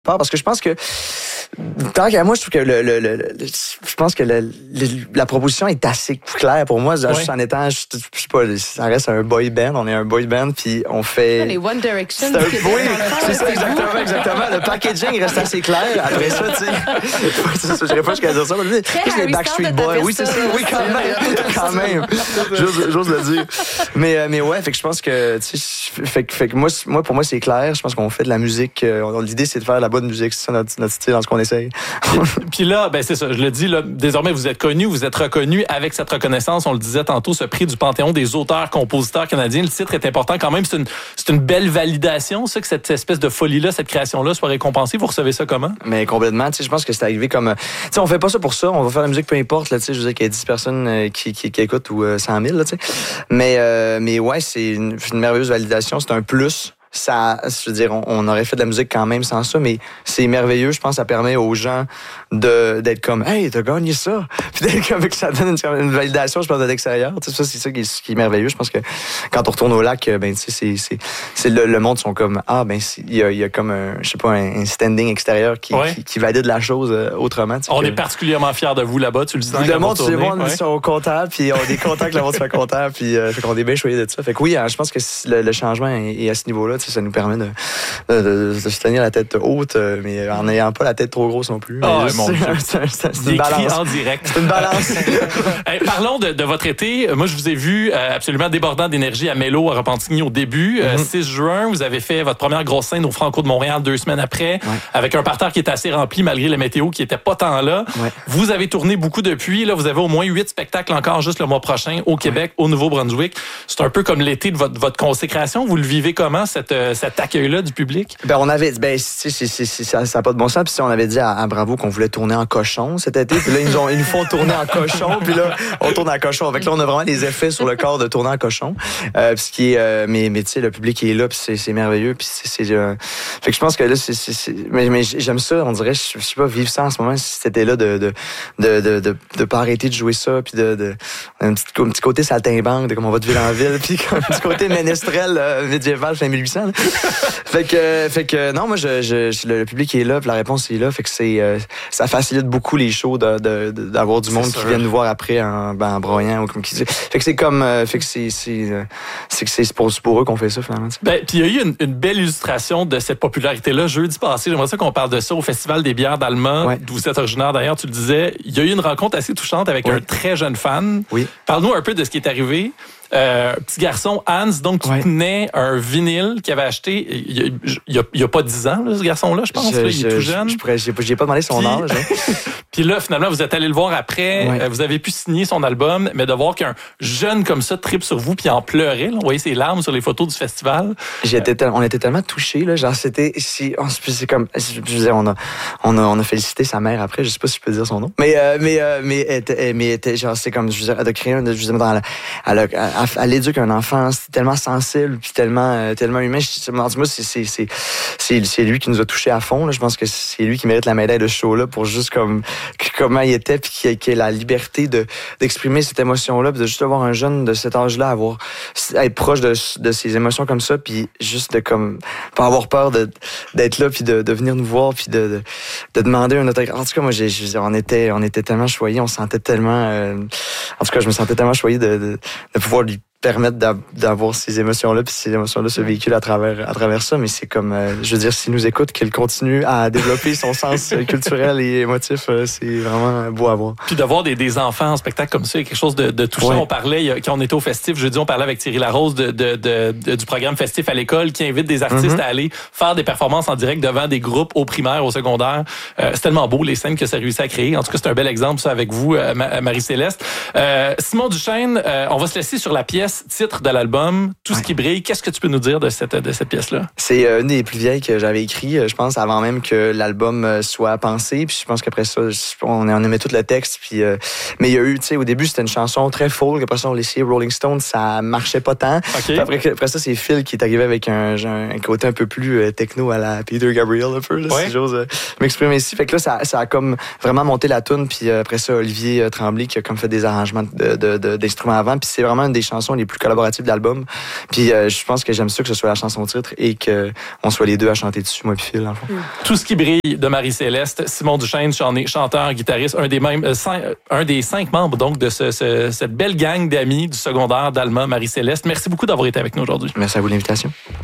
Parce que je pense que tant qu'à moi, je trouve que je pense que la proposition est assez claire pour moi. Juste en étant, je sais pas, ça reste un boy band. On est un boy band, puis on fait. Les One Direction. Oui, c'est ça, exactement. Le packaging reste assez clair. Après ça, tu sais, je dirais pas jusqu'à dire ça. Plus les Backstreet Boys. Oui, c'est ça. Oui, quand même. J'ose le dire. Mais ouais, fait que je pense que, tu sais, fait que moi, pour moi, c'est clair. Je pense qu'on fait de la musique. L'idée, c'est de faire de la bonne musique. C'est ça notre style, dans ce qu'on essaye. Puis là, ben c'est ça, je le dis, là, désormais, vous êtes connu, vous êtes reconnu avec cette reconnaissance. On le disait tantôt, ce prix du Panthéon des auteurs-compositeurs canadiens. Le titre est important quand même. C'est une belle validation, ça, que cette espèce de folie-là, cette création-là soit récompensée. Vous recevez ça comment? Mais complètement. Tu sais, je pense que c'est arrivé comme... Tu sais, on fait pas ça pour ça. On va faire la musique peu importe. Là, tu sais, je veux dire qu'il y a 10 personnes qui écoutent ou 100 000, là, tu sais. Mais ouais, c'est une merveilleuse validation. C'est un plus. Ça, je veux dire, on aurait fait de la musique quand même sans ça, mais c'est merveilleux. Je pense que ça permet aux gens d'être comme, hey, t'as gagné ça. Puis d'être comme que ça donne une validation, je pense, de l'extérieur. Tu sais, ça, c'est ça qui est merveilleux. Je pense que quand on retourne au lac, ben, tu sais, c'est le monde sont comme, ben, il y a comme je sais pas, un standing extérieur qui valide la chose autrement. On est particulièrement fiers de vous là-bas, tu le dis. Le monde, c'est bon, ils sont contents, puis on est contents que le monde soit content, puis fait qu'on est bien choyés de ça. Fait que oui, je pense que le changement est à ce niveau-là. Ça nous permet de se tenir la tête haute, mais en n'ayant pas la tête trop grosse non plus. C'est une balance. En direct. C'est une balance. Parlons de votre été. Moi, je vous ai vu absolument débordant d'énergie à Mélo, à Repentigny au début. 6 juin, vous avez fait votre première grosse scène au Franco de Montréal 2 semaines après, avec un parterre qui était assez rempli malgré la météo qui était pas tant là. Vous avez tourné beaucoup depuis. Là, vous avez au moins 8 spectacles encore juste le mois prochain au Québec, au Nouveau-Brunswick. C'est un peu comme l'été de votre consécration. Vous le vivez comment, cet accueil-là du public? Ben, on avait, ça n'a pas de bon sens. Puis on avait dit à Bravo qu'on voulait tourner en cochon cet été. Puis là, ils nous font tourner en cochon. Puis là, on tourne en cochon. Avec là, on a vraiment des effets sur le corps de tourner en cochon. Ce qui est, mais tu sais, le public est là. Puis c'est merveilleux. Puis fait que je pense que là, mais j'aime ça. On dirait, je sais pas, vivre ça en ce moment. Cet été-là de pas arrêter de jouer ça. Puis un petit côté saltimbanque, de comme on va de ville en ville. Puis un petit côté ménestrel médiéval fin 1800. Là. Fait que non, moi le public est là, puis la réponse est là, fait que ça facilite beaucoup les shows d'avoir du monde qui vient nous voir après en broyant ou comme qui dit. Fait que c'est comme c'est pour eux qu'on fait ça finalement. Ben puis il y a eu une belle illustration de cette popularité là jeudi passé. J'aimerais ça qu'on parle de ça au Festival des bières d'Alma, d'où vous êtes originaire d'ailleurs, tu le disais. Il y a eu une rencontre assez touchante avec un très jeune fan. Oui. Parle-nous un peu de ce qui est arrivé. Petit garçon, Hans, donc qui tenait un vinyle qu'il avait acheté il y a pas 10 ans, là, ce garçon-là, je pense. Il est tout jeune. J'ai pas demandé son âge. Puis là, finalement, vous êtes allé le voir après. Vous avez pu signer son album, mais de voir qu'un jeune comme ça tripe sur vous puis en pleurait. Là, on voyait ses larmes sur les photos du festival. On était tellement touchés. Là, genre, c'est comme... Je veux dire, on a félicité sa mère après. Je sais pas si je peux dire son nom. Mais genre, c'est comme... Je veux dire, de créer elle éduque un enfant, c'est tellement sensible puis tellement humain. Moi, c'est lui qui nous a touchés à fond. Là. Je pense que c'est lui qui mérite la médaille de ce show-là pour juste comment il était puis qu'il ait la liberté d'exprimer cette émotion-là, puis de juste avoir un jeune de cet âge-là être proche de ses émotions comme ça, puis juste de comme pas avoir peur d'être là puis de venir nous voir puis de demander un autographe. En tout cas, moi, on était tellement choyés, on se sentait tellement. En tout cas, je me sentais tellement choyé de pouvoir lui permettre d'avoir ces émotions-là, puis ces émotions-là se véhiculent à travers ça, mais c'est comme, je veux dire, s'il nous écoute, qu'il continue à développer son sens culturel et émotif, c'est vraiment beau à voir. Puis d'avoir des enfants en spectacle comme ça, il y a quelque chose de touchant. On parlait, quand on était au festif, jeudi, on parlait avec Thierry Larose du programme festif à l'école qui invite des artistes à aller faire des performances en direct devant des groupes au primaire, au secondaire. C'est tellement beau, les scènes que ça réussit à créer. En tout cas, c'est un bel exemple, ça, avec vous, Marie-Céleste. Simon Duchesne, on va se laisser sur la pièce titre de l'album, Tout ce qui brille. Qu'est-ce que tu peux nous dire de cette pièce-là? C'est une des plus vieilles que j'avais écrit, je pense, avant même que l'album soit pensé. Puis je pense qu'après ça, on aimait tout le texte. Puis, mais il y a eu, tu sais, au début, c'était une chanson très folk. Après ça, on laissait Rolling Stones, ça marchait pas tant. Okay. Après ça, c'est Phil qui est arrivé avec un côté un peu plus techno à la Peter Gabriel, un peu, là, si j'ose m'exprimer ici. Fait que là, ça a comme vraiment monté la toune. Puis après ça, Olivier Tremblay qui a comme fait des arrangements d'instruments avant. Puis c'est vraiment une des chansons les plus collaboratives d'album. Puis je pense que j'aime ça que ce soit la chanson titre et qu'on soit les deux à chanter dessus, moi puis Phil, dans le fond. Tout ce qui brille de Marie-Céleste, Simon Duchesne, chanteur, guitariste, un des 5 membres donc de cette belle gang d'amis du secondaire d'Alma, Marie-Céleste. Merci beaucoup d'avoir été avec nous aujourd'hui. Merci à vous de l'invitation.